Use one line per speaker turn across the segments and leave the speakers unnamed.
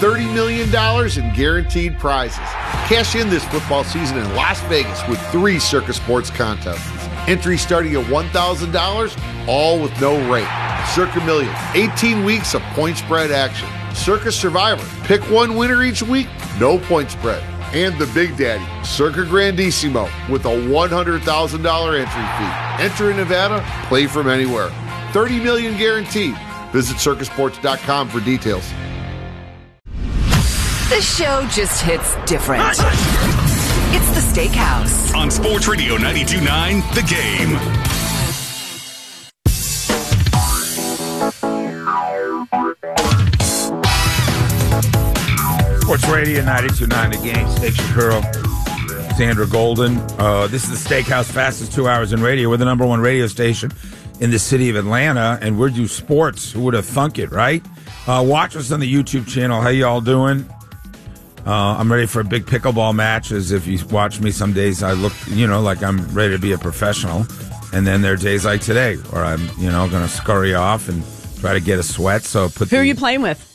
$30 million in guaranteed prizes. Cash in this football season in Las Vegas with 3 Circa Sports contests. Entry starting at $1,000, all with no rate. Circa Millions, 18 weeks of point spread action. Circa Survivor, pick one winner each week, no point spread. And the Big Daddy, Circa Grandissimo, with a $100,000 entry fee. Enter in Nevada, play from anywhere. $30 million guaranteed. Visit circasports.com for details.
The show just hits different. It's the Steakhouse.
On Sports Radio 92.9, The Game.
Sports Radio 92.9 The Game. Steak Shapiro, Sandra Golden. This is the Steakhouse, fastest 2 hours in radio. We're the number one radio station in the city of Atlanta, and we're do sports. Who would have thunk it, right? Watch us on the YouTube channel. How y'all doing? I'm ready for a big pickleball match. As if you watch me some days, I look, like I'm ready to be a professional. And then there are days like today where I'm, going to scurry off and try to get a sweat. So
Who are you playing with?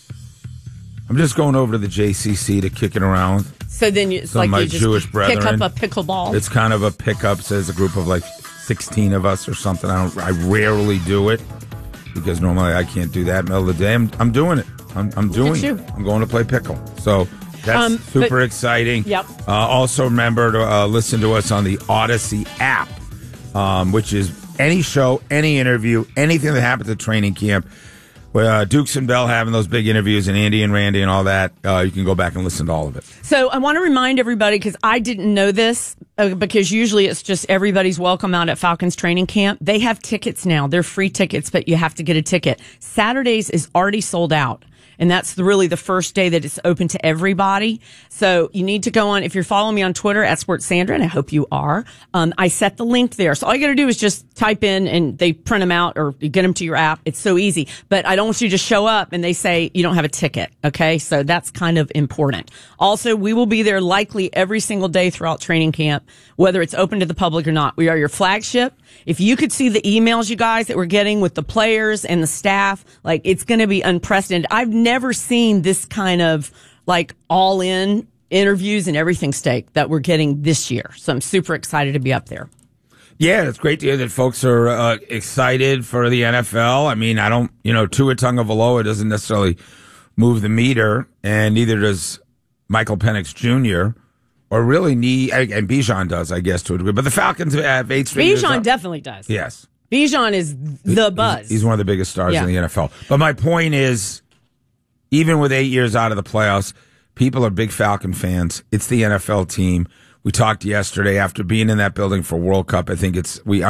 I'm just going over to the JCC to kick it around.
So then it's like
my
you just
Jewish brethren.
pick up a pickleball.
It's kind of a pickup. Says a group of like 16 of us or something. I rarely do it because normally I can't do that in the middle of the day. I'm doing it. I'm doing it. I'm going to play pickle. So that's super exciting.
Yep.
Also remember to listen to us on the Odyssey app, which is any show, any interview, anything that happens at training camp. Dukes and Bell having those big interviews, and Andy and Randy and all that. You can go back and listen to all of it.
So I want to remind everybody, because I didn't know this, because usually it's just everybody's welcome out at Falcons training camp. They have tickets now. They're free tickets, but you have to get a ticket. Saturdays is already sold out. And that's really the first day that it's open to everybody. So you need to go on, if you're following me on Twitter, at SportsSandra, and I hope you are. I set the link there. So all you got to do is just type in and they print them out or you get them to your app. It's so easy. But I don't want you to just show up and they say you don't have a ticket. Okay. So that's kind of important. Also, we will be there likely every single day throughout training camp, whether it's open to the public or not. We are your flagship. If you could see the emails, you guys, that we're getting with the players and the staff, like, it's going to be unprecedented. I've never seen this kind of like all in interviews and everything, Steak, that we're getting this year. So I'm super excited to be up there.
Yeah, it's great to hear that folks are excited for the NFL. I mean, I don't, Tua Tagovailoa doesn't necessarily move the meter, and neither does Michael Penix Jr., or really and Bijan does, I guess, to a degree. But the Falcons have 8 straight years.
Bijan definitely does.
Yes.
Bijan is the buzz.
He's one of the biggest stars in the NFL. But my point is, even with 8 years out of the playoffs, people are big Falcon fans. It's the NFL team. We talked yesterday after being in that building for World Cup. I think we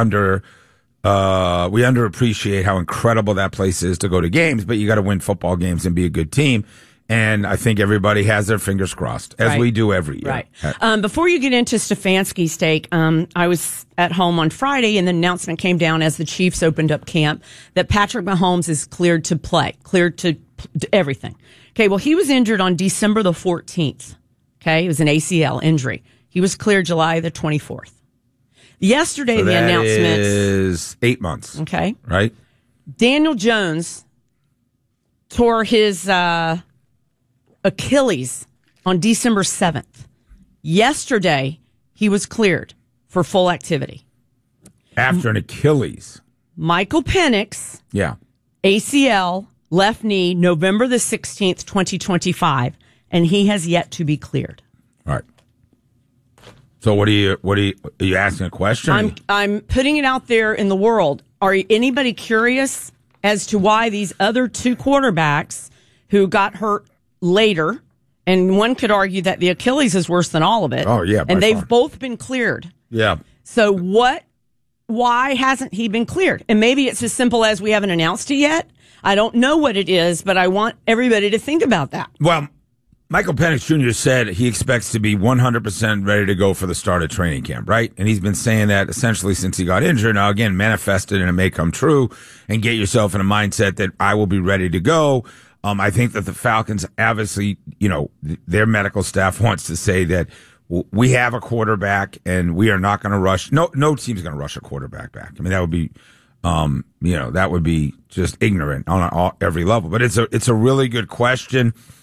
underappreciate how incredible that place is to go to games, but you got to win football games and be a good team. And I think everybody has their fingers crossed, as we do every year.
Right. Before you get into Stefanski, Steak, I was at home on Friday, and the announcement came down as the Chiefs opened up camp that Patrick Mahomes is cleared to play, cleared to everything. Okay, well, he was injured on December the 14th. Okay, it was an ACL injury. He was cleared July the 24th. Yesterday,
so
the announcement
is 8 months.
Okay.
Right?
Daniel Jones tore his Achilles on December 7th. Yesterday, he was cleared for full activity.
After an Achilles.
Michael Penix.
Yeah.
ACL, left knee, November the 16th, 2025, and he has yet to be cleared.
All right. So are you asking a question?
I'm putting it out there in the world. Are anybody curious as to why these other 2 quarterbacks who got hurt later, and one could argue that the Achilles is worse than all of it.
Oh, yeah.
And they've both been cleared.
Yeah.
So why hasn't he been cleared? And maybe it's as simple as we haven't announced it yet. I don't know what it is, but I want everybody to think about that.
Well, Michael Penix Jr. said he expects to be 100% ready to go for the start of training camp, right? And he's been saying that essentially since he got injured. Now, again, manifested and it may come true, and get yourself in a mindset that I will be ready to go. I think that the Falcons, obviously, their medical staff wants to say that we have a quarterback and we are not going to rush. No team's going to rush a quarterback back. I mean, that would be, that would be just ignorant on every level. But it's a really good question.